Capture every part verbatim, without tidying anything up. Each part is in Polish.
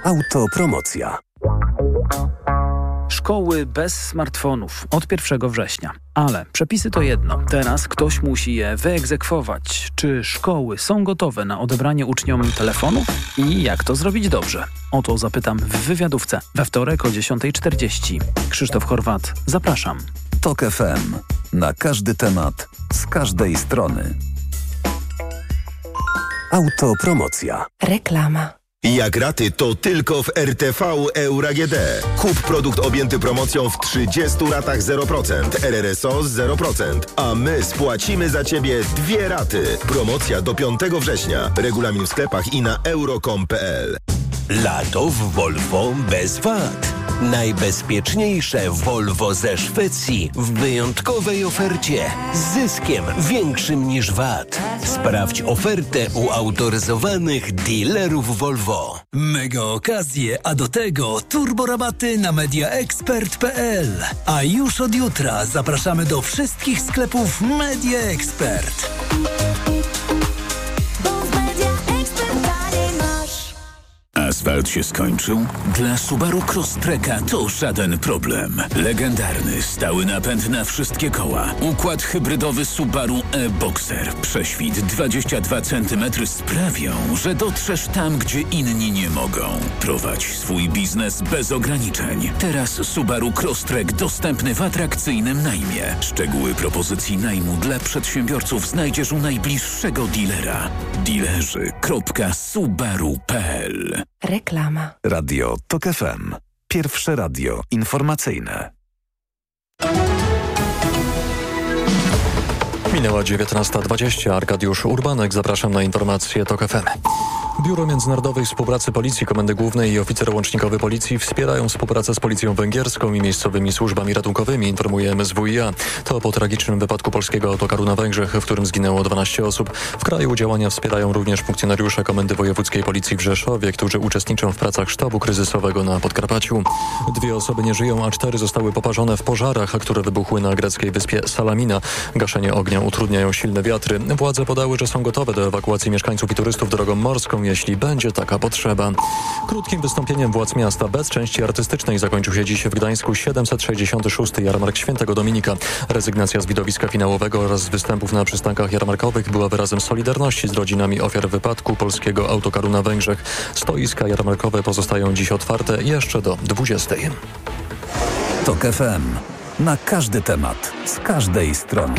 Autopromocja. Szkoły bez smartfonów od pierwszego września. Ale przepisy to jedno. Teraz ktoś musi je wyegzekwować. Czy szkoły są gotowe na odebranie uczniom telefonów? I jak to zrobić dobrze? O to zapytam w wywiadówce we wtorek o dziesiąta czterdzieści. Krzysztof Horwat, zapraszam. Tok F M. Na każdy temat, z każdej strony. Autopromocja. Reklama. Jak raty, to tylko w R T V Euro A G D. Kup produkt objęty promocją w trzydziestu ratach zero procent, R R S O z zero procent, a my spłacimy za Ciebie dwie raty. Promocja do piątego września. Regulamin w sklepach i na euro kropka com kropka p l. Lato w Volvo bez V A T. Najbezpieczniejsze Volvo ze Szwecji w wyjątkowej ofercie z zyskiem większym niż V A T. Sprawdź ofertę u autoryzowanych dealerów Volvo. Mega okazje, a do tego turborabaty na mediaexpert kropka p l. A już od jutra zapraszamy do wszystkich sklepów Media Expert. Asfalt się skończył? Dla Subaru Crosstreka to żaden problem. Legendarny, stały napęd na wszystkie koła. Układ hybrydowy Subaru e-Boxer. Prześwit dwadzieścia dwa centymetry sprawią, że dotrzesz tam, gdzie inni nie mogą. Prowadź swój biznes bez ograniczeń. Teraz Subaru Crosstrek dostępny w atrakcyjnym najmie. Szczegóły propozycji najmu dla przedsiębiorców znajdziesz u najbliższego dealera. Dealerzy kropka subaru kropka p l. Reklama. Radio Tok F M. Pierwsze radio informacyjne. Minęła dziewiętnasta dwadzieścia. Arkadiusz Urbanek. Zapraszam na informacje Tok F M. Biuro Międzynarodowej Współpracy Policji Komendy Głównej i oficer łącznikowy Policji wspierają współpracę z Policją Węgierską i miejscowymi służbami ratunkowymi, informuje M S W i A. To po tragicznym wypadku polskiego autokaru na Węgrzech, w którym zginęło dwanaście osób. W kraju działania wspierają również funkcjonariusze Komendy Wojewódzkiej Policji w Rzeszowie, którzy uczestniczą w pracach sztabu kryzysowego na Podkarpaciu. Dwie osoby nie żyją, a cztery zostały poparzone w pożarach, które wybuchły na greckiej wyspie Salamina. Gaszenie ognia utrudniają silne wiatry. Władze podały, że są gotowe do ewakuacji mieszkańców i turystów drogą morską, jeśli będzie taka potrzeba. Krótkim wystąpieniem władz miasta bez części artystycznej zakończył się dziś w Gdańsku siedemset sześćdziesiąty szósty Jarmark Świętego Dominika. Rezygnacja z widowiska finałowego oraz z występów na przystankach jarmarkowych była wyrazem solidarności z rodzinami ofiar wypadku polskiego autokaru na Węgrzech. Stoiska jarmarkowe pozostają dziś otwarte jeszcze do dwudziestej. Tok F M. Na każdy temat, z każdej strony.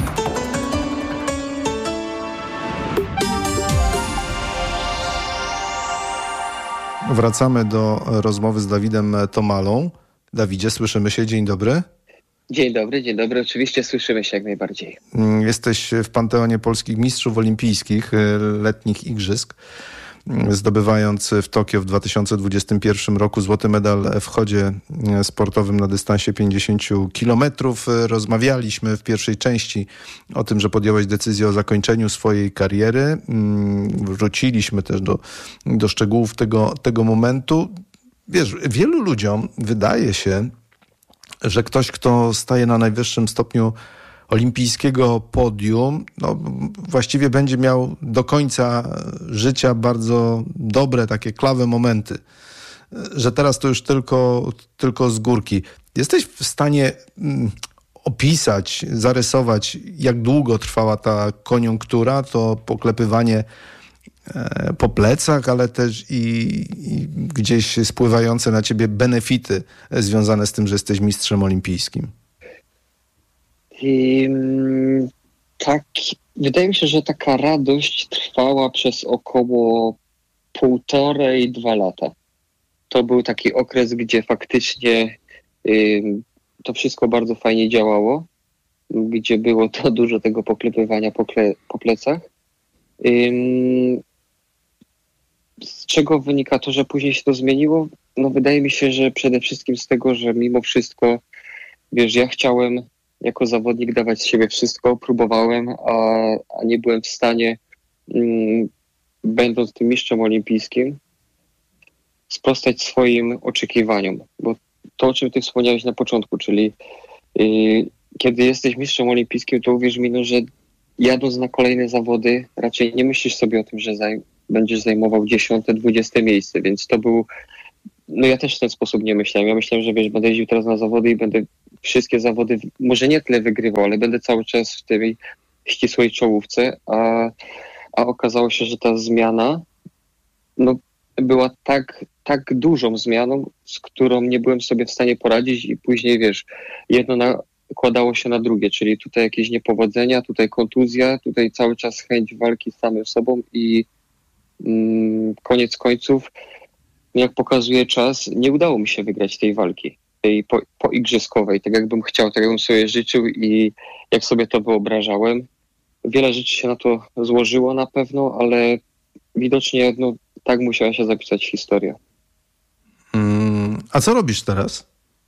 Wracamy do rozmowy z Dawidem Tomalą. Dawidzie, słyszymy się. Dzień dobry. Dzień dobry, dzień dobry. Oczywiście słyszymy się jak najbardziej. Jesteś w panteonie polskich mistrzów olimpijskich letnich igrzysk, zdobywając w Tokio w dwa tysiące dwudziestym pierwszym roku złoty medal w chodzie sportowym na dystansie pięćdziesiąt kilometrów. Rozmawialiśmy w pierwszej części o tym, że podjąłeś decyzję o zakończeniu swojej kariery. Wróciliśmy też do, do szczegółów tego, tego momentu. Wiesz, wielu ludziom wydaje się, że ktoś, kto staje na najwyższym stopniu olimpijskiego podium, no, właściwie będzie miał do końca życia bardzo dobre, takie klawe momenty. Że teraz to już tylko, tylko z górki. Jesteś w stanie mm, opisać, zarysować, jak długo trwała ta koniunktura, to poklepywanie e, po plecach, ale też i, i gdzieś spływające na ciebie benefity związane z tym, że jesteś mistrzem olimpijskim? I, tak, wydaje mi się, że taka radość trwała przez około półtorej, dwa lata. To był taki okres, gdzie faktycznie y, to wszystko bardzo fajnie działało, gdzie było to dużo tego poklepywania po, kle, po plecach. Y, z czego wynika to, że później się to zmieniło? No wydaje mi się, że przede wszystkim z tego, że mimo wszystko, wiesz, ja chciałem jako zawodnik dawać z siebie wszystko, próbowałem, a, a nie byłem w stanie, mm, będąc tym mistrzem olimpijskim, sprostać swoim oczekiwaniom. Bo to, o czym ty wspomniałeś na początku, czyli yy, kiedy jesteś mistrzem olimpijskim, to uwierz mi, no, że jadąc na kolejne zawody, raczej nie myślisz sobie o tym, że zaj- będziesz zajmował dziesiąte, dwudzieste miejsce, więc to był no ja też w ten sposób nie myślałem. Ja myślałem, że wiesz, będę jeździł teraz na zawody i będę wszystkie zawody, może nie tyle wygrywał, ale będę cały czas w tej ścisłej czołówce, a, a okazało się, że ta zmiana no, była tak, tak dużą zmianą, z którą nie byłem sobie w stanie poradzić i później, wiesz, jedno nakładało się na drugie, czyli tutaj jakieś niepowodzenia, tutaj kontuzja, tutaj cały czas chęć walki z samym sobą i mm, koniec końców, jak pokazuje czas, nie udało mi się wygrać tej walki, tej po, poigrzyskowej, tak jakbym chciał, tak jakbym sobie życzył i jak sobie to wyobrażałem. Wiele rzeczy się na to złożyło na pewno, ale widocznie no, tak musiała się zapisać historia. Hmm, a co robisz teraz?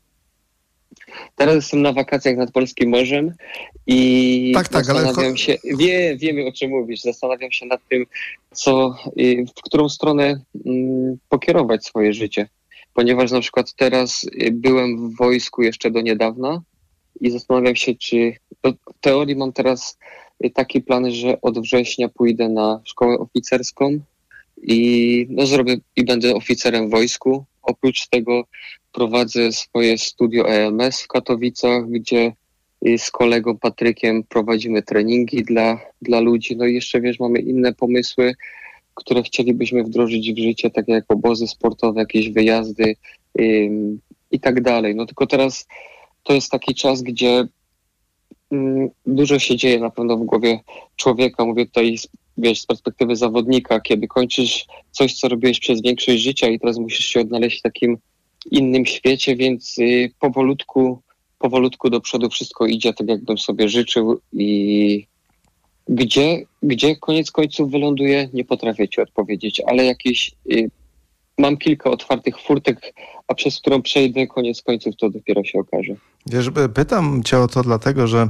Teraz jestem na wakacjach nad Polskim Morzem i tak, tak, zastanawiam ale... się, wie, wiemy o czym mówisz, zastanawiam się nad tym, co, w którą stronę mm, pokierować swoje życie. Ponieważ na przykład teraz byłem w wojsku jeszcze do niedawna i zastanawiam się, czy w teorii mam teraz taki plan, że od września pójdę na szkołę oficerską i no, zrobię i będę oficerem w wojsku. Oprócz tego prowadzę swoje studio E M S w Katowicach, gdzie z kolegą Patrykiem prowadzimy treningi dla, dla ludzi. No i jeszcze, wiesz, mamy inne pomysły, które chcielibyśmy wdrożyć w życie, takie jak obozy sportowe, jakieś wyjazdy ym, i tak dalej. No tylko teraz to jest taki czas, gdzie ym, dużo się dzieje na pewno w głowie człowieka. Mówię tutaj wiesz, z perspektywy zawodnika, kiedy kończysz coś, co robiłeś przez większość życia i teraz musisz się odnaleźć w takim innym świecie, więc y, powolutku, powolutku do przodu wszystko idzie tak, jakbym sobie życzył i gdzie, gdzie koniec końców wyląduje, nie potrafię ci odpowiedzieć, ale jakieś y, mam kilka otwartych furtek, a przez którą przejdę, koniec końców to dopiero się okaże. Wiesz, pytam cię o to dlatego, że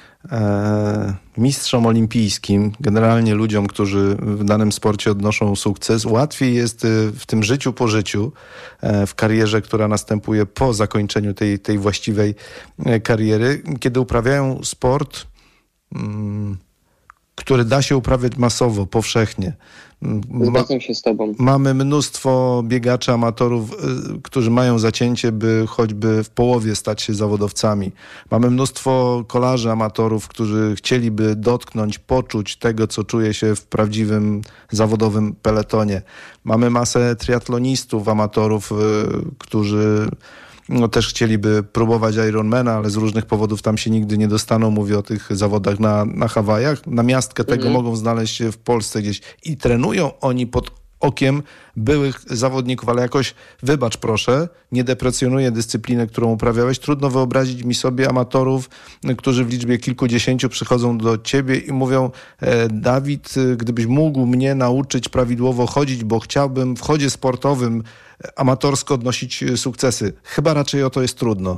e, mistrzom olimpijskim, generalnie ludziom, którzy w danym sporcie odnoszą sukces, łatwiej jest w tym życiu po życiu, e, w karierze, która następuje po zakończeniu tej, tej właściwej kariery, kiedy uprawiają sport, mm, który da się uprawiać masowo, powszechnie. Zgadzam się z tobą. Mamy mnóstwo biegaczy, amatorów, y, którzy mają zacięcie, by choćby w połowie stać się zawodowcami. Mamy mnóstwo kolarzy, amatorów, którzy chcieliby dotknąć, poczuć tego, co czuje się w prawdziwym zawodowym peletonie. Mamy masę triatlonistów, amatorów, y, którzy no, też chcieliby próbować Ironmana, ale z różnych powodów tam się nigdy nie dostaną. Mówię o tych zawodach na, na Hawajach. Na miastkę tego mhm. mogą znaleźć się w Polsce gdzieś i trenują oni pod okiem byłych zawodników, ale jakoś, wybacz proszę, nie deprecjonuję dyscypliny, którą uprawiałeś. Trudno wyobrazić mi sobie amatorów, którzy w liczbie kilkudziesięciu przychodzą do ciebie i mówią: e, Dawid, gdybyś mógł mnie nauczyć prawidłowo chodzić, bo chciałbym w chodzie sportowym amatorsko odnosić sukcesy. Chyba raczej o to jest trudno.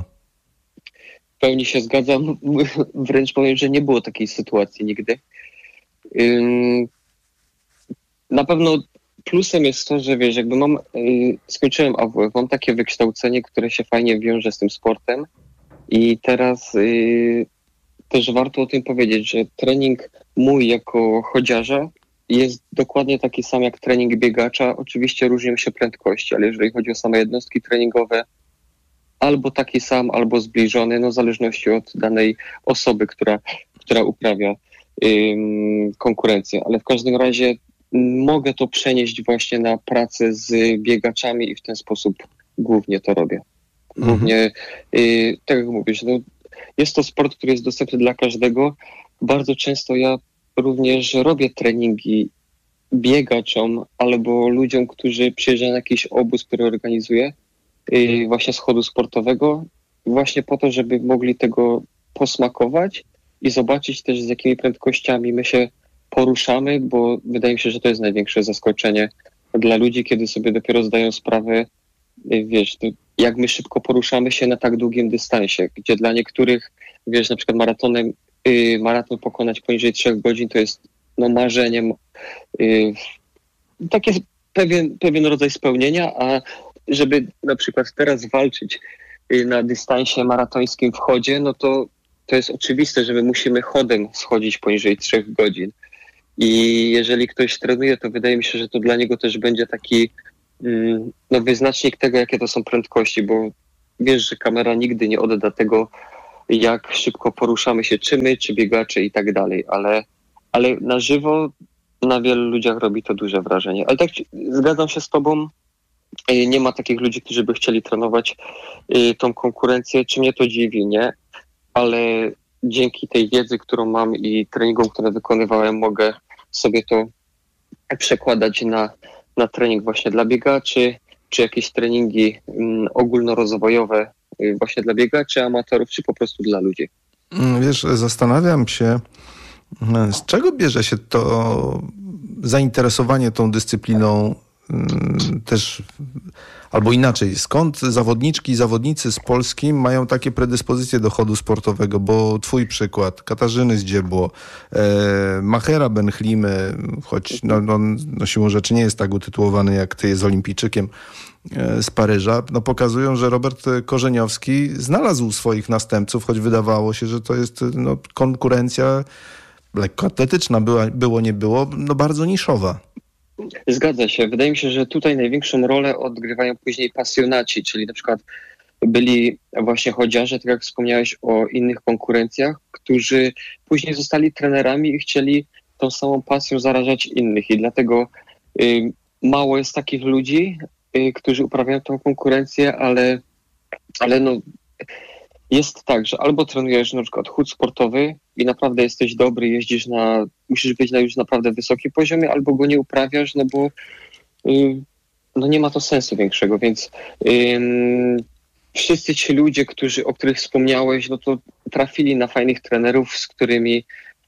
W pełni się zgadzam. Wręcz powiem, że nie było takiej sytuacji nigdy. Na pewno plusem jest to, że wiesz, jakby mam, skończyłem A W F, mam takie wykształcenie, które się fajnie wiąże z tym sportem i teraz też warto o tym powiedzieć, że trening mój jako chodziarza jest dokładnie taki sam jak trening biegacza. Oczywiście różnią się prędkości, ale jeżeli chodzi o same jednostki treningowe, albo taki sam, albo zbliżony, no w zależności od danej osoby, która, która uprawia ym, konkurencję. Ale w każdym razie mogę to przenieść właśnie na pracę z biegaczami i w ten sposób głównie to robię. Głównie, y, tak jak mówisz, no, jest to sport, który jest dostępny dla każdego. Bardzo często ja również robię treningi biegaczom albo ludziom, którzy przyjeżdżają na jakiś obóz, który organizuję, yy, właśnie z chodu sportowego, właśnie po to, żeby mogli tego posmakować i zobaczyć też, z jakimi prędkościami my się poruszamy, bo wydaje mi się, że to jest największe zaskoczenie dla ludzi, kiedy sobie dopiero zdają sprawę, yy, wiesz, to jak my szybko poruszamy się na tak długim dystansie, gdzie dla niektórych, wiesz, na przykład maratonem Yy, maraton pokonać poniżej trzech godzin to jest no, marzeniem, yy, taki pewien, pewien rodzaj spełnienia, a żeby na przykład teraz walczyć yy, na dystansie maratońskim w chodzie, no to to jest oczywiste, że my musimy chodem schodzić poniżej trzech godzin i jeżeli ktoś trenuje, to wydaje mi się, że to dla niego też będzie taki no, wyznacznik tego, jakie to są prędkości, bo wiesz, że kamera nigdy nie odda tego, jak szybko poruszamy się, czy my, czy biegacze i tak dalej, ale, ale na żywo na wielu ludziach robi to duże wrażenie. Ale tak zgadzam się z tobą, nie ma takich ludzi, którzy by chcieli trenować tą konkurencję, czy mnie to dziwi, nie? Ale dzięki tej wiedzy, którą mam i treningom, które wykonywałem, mogę sobie to przekładać na, na trening właśnie dla biegaczy, czy jakieś treningi um, ogólnorozwojowe y, właśnie dla biegaczy, amatorów, czy po prostu dla ludzi. Wiesz, zastanawiam się, z czego bierze się to zainteresowanie tą dyscypliną też, albo inaczej, skąd zawodniczki i zawodnicy z Polski mają takie predyspozycje do chodu sportowego, bo twój przykład, Katarzyny Zdziebło, e, Machera Benhlimy, choć no, no, no siłą rzeczy nie jest tak utytułowany jak ty, jest olimpijczykiem e, z Paryża, no pokazują, że Robert Korzeniowski znalazł swoich następców, choć wydawało się, że to jest no, konkurencja lekkoatletyczna, była, było nie było, no bardzo niszowa. Zgadza się. Wydaje mi się, że tutaj największą rolę odgrywają później pasjonaci, czyli na przykład byli właśnie chodziarze, tak jak wspomniałeś o innych konkurencjach, którzy później zostali trenerami i chcieli tą samą pasją zarażać innych. I dlatego y, mało jest takich ludzi, y, którzy uprawiają tą konkurencję, ale, ale no, jest tak, że albo trenujesz na przykład chód sportowy i naprawdę jesteś dobry, jeździsz na, musisz być na już naprawdę wysokim poziomie, albo go nie uprawiasz, no bo yy, no nie ma to sensu większego, więc yy, wszyscy ci ludzie, którzy, o których wspomniałeś, no to trafili na fajnych trenerów, z którymi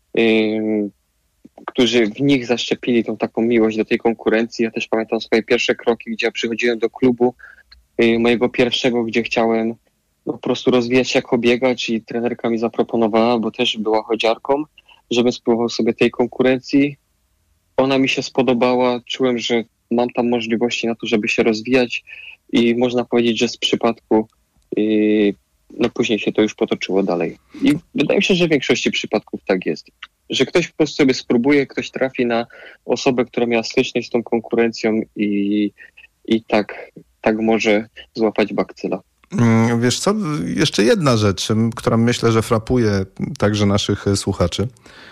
yy, którzy w nich zaszczepili tą taką miłość do tej konkurencji. Ja też pamiętam swoje pierwsze kroki, gdzie ja przychodziłem do klubu yy, mojego pierwszego, gdzie chciałem po prostu rozwijać się jako biegacz i trenerka mi zaproponowała, bo też była chodziarką, żebym spróbował sobie tej konkurencji. Ona mi się spodobała, czułem, że mam tam możliwości na to, żeby się rozwijać i można powiedzieć, że z przypadku yy, no później się to już potoczyło dalej. I wydaje mi się, że w większości przypadków tak jest. Że ktoś po prostu sobie spróbuje, ktoś trafi na osobę, która miała styczność z tą konkurencją i, i tak, tak może złapać bakcyla. Wiesz co, jeszcze jedna rzecz, która myślę, że frapuje także naszych słuchaczy.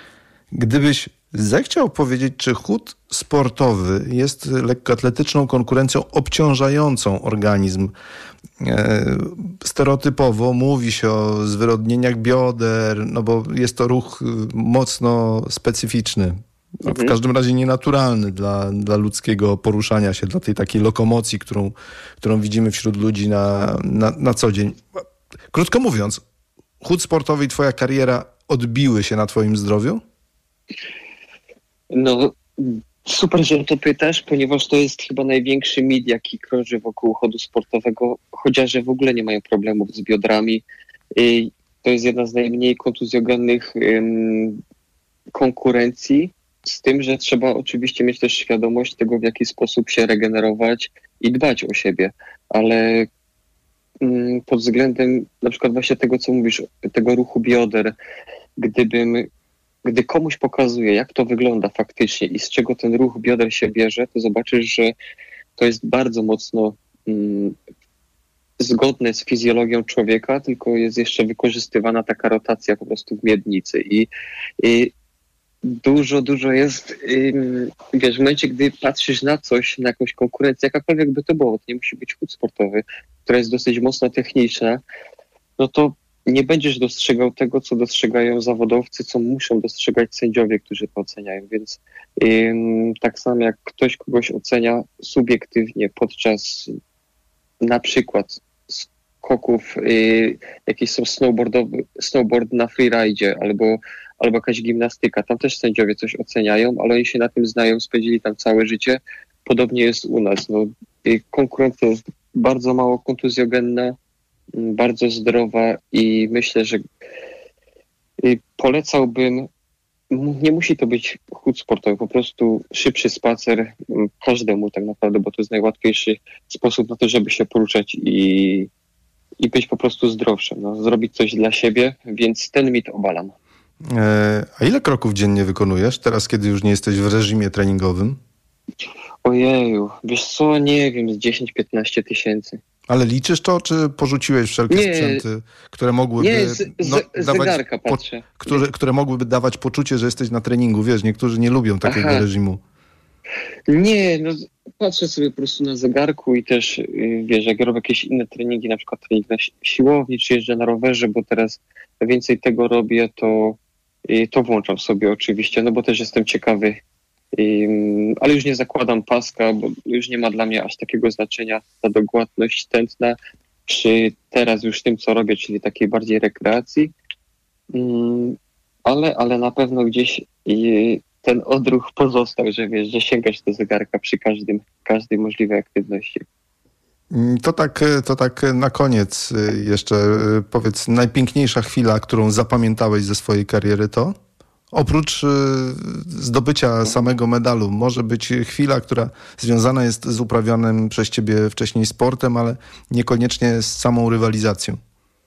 Gdybyś zechciał powiedzieć, czy chód sportowy jest lekkoatletyczną konkurencją obciążającą organizm. Stereotypowo mówi się o zwyrodnieniach bioder, no bo jest to ruch mocno specyficzny. No, w każdym razie nienaturalny dla, dla ludzkiego poruszania się, dla tej takiej lokomocji, którą, którą widzimy wśród ludzi na, na, na co dzień. Krótko mówiąc, chód sportowy i twoja kariera odbiły się na twoim zdrowiu? No, super, że to pytasz, ponieważ to jest chyba największy mit, jaki krąży wokół chodu sportowego. Chociaż w ogóle nie mają problemów z biodrami. To jest jedna z najmniej kontuzjogennych um, konkurencji. Z tym, że trzeba oczywiście mieć też świadomość tego, w jaki sposób się regenerować i dbać o siebie, ale mm, pod względem na przykład właśnie tego, co mówisz, tego ruchu bioder, gdybym, gdy komuś pokazuję, jak to wygląda faktycznie i z czego ten ruch bioder się bierze, to zobaczysz, że to jest bardzo mocno mm, zgodne z fizjologią człowieka, tylko jest jeszcze wykorzystywana taka rotacja po prostu w miednicy i, i Dużo, dużo jest, yy, wiesz, w momencie, gdy patrzysz na coś, na jakąś konkurencję, jakakolwiek by to było, to nie musi być chód sportowy, która jest dosyć mocno techniczna, no to nie będziesz dostrzegał tego, co dostrzegają zawodowcy, co muszą dostrzegać sędziowie, którzy to oceniają, więc yy, tak samo jak ktoś kogoś ocenia subiektywnie podczas na przykład skoków, yy, jakieś są snowboardowe, snowboard na freeride albo albo jakaś gimnastyka, tam też sędziowie coś oceniają, ale oni się na tym znają, spędzili tam całe życie. Podobnie jest u nas. No, konkurencja jest bardzo mało kontuzjogenna, bardzo zdrowa i myślę, że polecałbym, nie musi to być chód sportowy, po prostu szybszy spacer każdemu tak naprawdę, bo to jest najłatwiejszy sposób na to, żeby się poruszać i, i być po prostu zdrowszym, no, zrobić coś dla siebie, więc ten mit obalam. A ile kroków dziennie wykonujesz teraz, kiedy już nie jesteś w reżimie treningowym? Ojeju, wiesz co, nie wiem, z dziesięć piętnaście tysięcy. Ale liczysz to, czy porzuciłeś wszelkie Nie. sprzęty, które mogłyby Nie, z, z, no, dawać zegarka patrzę. Po, które, które mogłyby dawać poczucie, że jesteś na treningu? Wiesz, niektórzy nie lubią takiego Aha. reżimu. Nie, no patrzę sobie po prostu na zegarku i też, yy, wiesz, jak robię jakieś inne treningi, na przykład trening na si- siłowni, czy jeżdżę na rowerze, bo teraz więcej tego robię, to, yy, to włączam sobie oczywiście, no bo też jestem ciekawy, yy, ale już nie zakładam paska, bo już nie ma dla mnie aż takiego znaczenia ta dogładność tętna, przy teraz już tym, co robię, czyli takiej bardziej rekreacji, yy, ale, ale na pewno gdzieś yy, ten odruch pozostał, że wiesz, że sięgasz do zegarka przy każdym, każdej możliwej aktywności. To tak, to tak na koniec jeszcze powiedz, najpiękniejsza chwila, którą zapamiętałeś ze swojej kariery to? Oprócz zdobycia samego medalu, może być chwila, która związana jest z uprawianym przez ciebie wcześniej sportem, ale niekoniecznie z samą rywalizacją.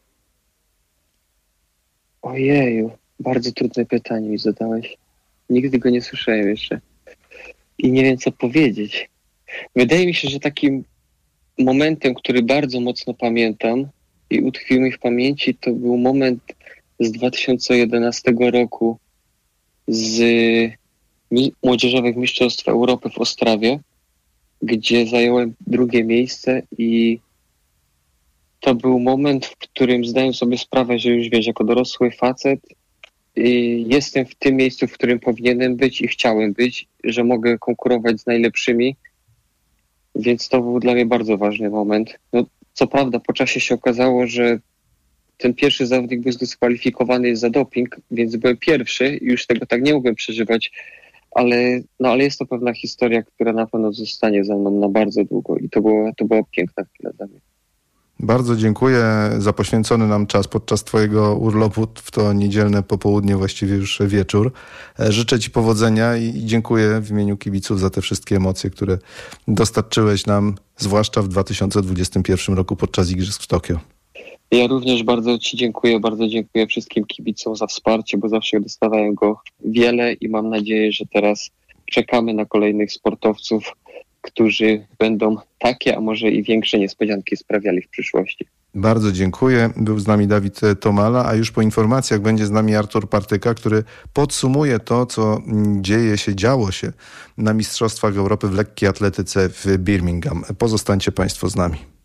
Ojeju, bardzo trudne pytanie mi zadałeś. Nigdy go nie słyszałem jeszcze. I nie wiem, co powiedzieć. Wydaje mi się, że takim momentem, który bardzo mocno pamiętam i utkwił mi w pamięci, to był moment z dwa tysiące jedenastego roku z mi- Młodzieżowych Mistrzostw Europy w Ostrawie, gdzie zająłem drugie miejsce i to był moment, w którym zdałem sobie sprawę, że już wiesz, jako dorosły facet i jestem w tym miejscu, w którym powinienem być i chciałem być, że mogę konkurować z najlepszymi, więc to był dla mnie bardzo ważny moment. No, co prawda po czasie się okazało, że ten pierwszy zawodnik był zdyskwalifikowany za doping, więc byłem pierwszy i już tego tak nie mogłem przeżywać, ale, no, ale jest to pewna historia, która na pewno zostanie za mną na bardzo długo i to, było, to była piękna chwila dla mnie. Bardzo dziękuję za poświęcony nam czas podczas twojego urlopu w to niedzielne popołudnie, właściwie już wieczór. Życzę ci powodzenia i dziękuję w imieniu kibiców za te wszystkie emocje, które dostarczyłeś nam, zwłaszcza w dwa tysiące dwudziestym pierwszym roku podczas Igrzysk w Tokio. Ja również bardzo ci dziękuję, bardzo dziękuję wszystkim kibicom za wsparcie, bo zawsze dostawałem go wiele i mam nadzieję, że teraz czekamy na kolejnych sportowców, którzy będą takie, a może i większe niespodzianki sprawiali w przyszłości. Bardzo dziękuję. Był z nami Dawid Tomala, a już po informacjach będzie z nami Artur Partyka, który podsumuje to, co dzieje się, działo się na Mistrzostwach Europy w lekkiej atletyce w Birmingham. Pozostańcie Państwo z nami.